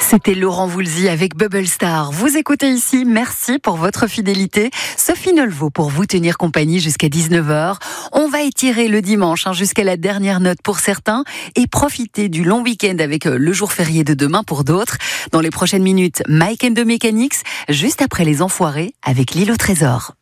C'était Laurent Voulzy avec Bubble Star. Vous écoutez ici, merci pour votre fidélité. Sophie Nolvaud pour vous tenir compagnie jusqu'à 19h. On va étirer le dimanche jusqu'à la dernière note pour certains et profiter du long week-end avec le jour férié de demain pour d'autres. Dans les prochaines minutes, Mike and the Mechanics, juste après les Enfoirés avec l'île au trésor.